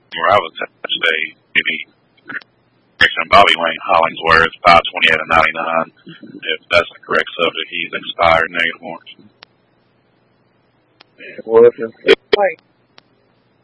where I was at today, maybe Bobby Wayne Hollingsworth, 528 and 99. If that's the correct subject, he's expired negative warranty. Well, if it's